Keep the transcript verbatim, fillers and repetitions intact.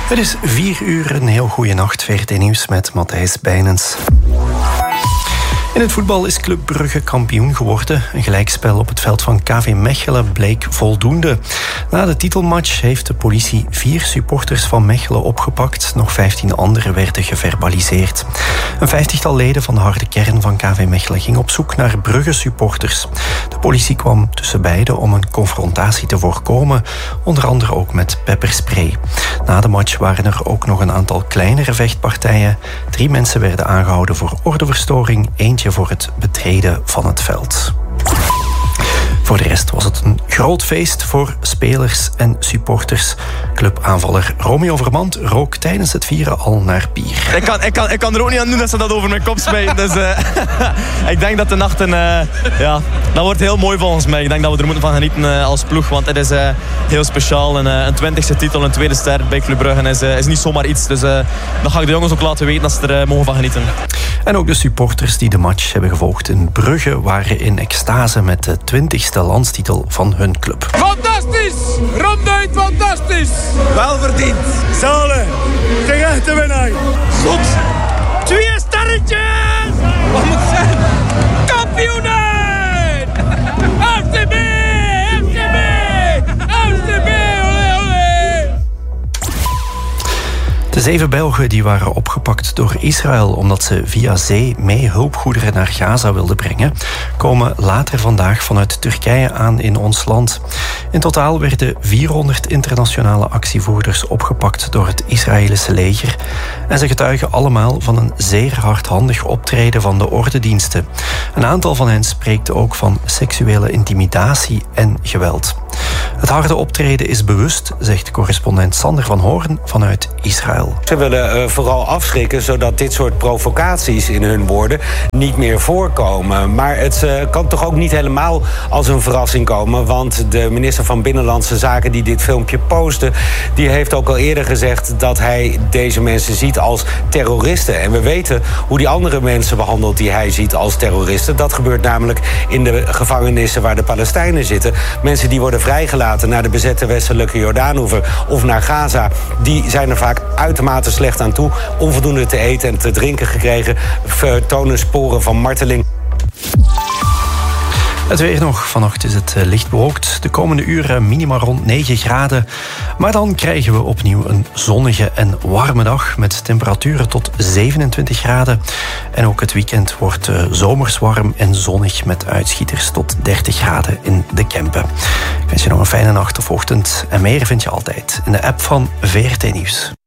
Het is vier uur, een heel goede nacht. V R T Nieuws met Matthijs Bijnens. In het voetbal is Club Brugge kampioen geworden. Een gelijkspel op het veld van K V Mechelen bleek voldoende. Na de titelmatch heeft de politie vier supporters van Mechelen opgepakt. Nog vijftien anderen werden geverbaliseerd. Een vijftigtal leden van de harde kern van K V Mechelen ging op zoek naar Brugge-supporters. De politie kwam tussen beiden om een confrontatie te voorkomen, onder andere ook met pepperspray. Na de match waren er ook nog een aantal kleinere vechtpartijen. Drie mensen werden aangehouden voor ordeverstoring, eentje voor het betreden van het veld. Voor de rest was het een groot feest voor spelers en supporters. Clubaanvaller Romeo Vermand rook tijdens het vieren al naar bier. Ik kan, ik kan, ik kan er ook niet aan doen dat ze dat over mijn kop smijten. Dus uh, ik denk dat de nacht een, uh, ja, dat wordt heel mooi volgens mij. Ik denk dat we er moeten van genieten uh, als ploeg. Want het is uh, heel speciaal. En, uh, een twintigste titel, een tweede ster bij Club Brugge is, uh, is niet zomaar iets. Dus uh, dat ga ik de jongens ook laten weten dat ze er uh, mogen van genieten. En ook de supporters die de match hebben gevolgd in Brugge waren in extase met de twintigste landstitel van hun club. Fantastisch! Ronduit fantastisch! Wel verdiend. Zalen, terechte winnaar. Zot! Twee sterretjes! Wat moet het zijn? Kampioenen! F C B! F C B! F C B! Olé, olé! De zeven Belgen die waren opgepakt door Israël omdat ze via zee mee hulpgoederen naar Gaza wilden brengen, komen later vandaag vanuit Turkije aan in ons land. In totaal werden vierhonderd internationale actievoerders opgepakt door het Israëlische leger en ze getuigen allemaal van een zeer hardhandig optreden van de ordediensten. Een aantal van hen spreekt ook van seksuele intimidatie en geweld. Het harde optreden is bewust, zegt correspondent Sander van Hoorn vanuit Israël. Ze willen uh, vooral afschrikken, zodat dit soort provocaties in hun woorden niet meer voorkomen. Maar het uh, kan toch ook niet helemaal als een verrassing komen, want de minister van Binnenlandse Zaken die dit filmpje postte, die heeft ook al eerder gezegd dat hij deze mensen ziet als terroristen. En we weten hoe die andere mensen behandelt die hij ziet als terroristen. Dat gebeurt namelijk in de gevangenissen waar de Palestijnen zitten. Mensen die worden vrijgelaten naar de bezette westelijke Jordaanoever of naar Gaza, die zijn er vaak uitermate slecht aan toe. Onvoldoende te eten en te drinken gekregen, vertonen sporen van marteling. Het weer nog. Vannacht is het licht bewolkt. De komende uren minimaal rond negen graden. Maar dan krijgen we opnieuw een zonnige en warme dag met temperaturen tot zevenentwintig graden. En ook het weekend wordt zomers warm en zonnig met uitschieters tot dertig graden in de Kempen. Ik wens je nog een fijne nacht of ochtend. En meer vind je altijd in de app van V R T Nieuws.